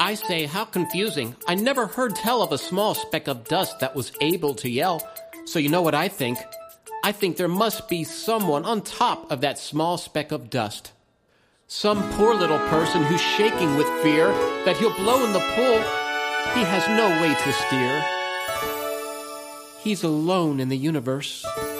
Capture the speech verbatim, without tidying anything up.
I say, how confusing. I never heard tell of a small speck of dust that was able to yell. So you know what I think? I think there must be someone on top of that small speck of dust. Some poor little person who's shaking with fear that he'll blow in the pool. He has no way to steer. He's alone in the universe.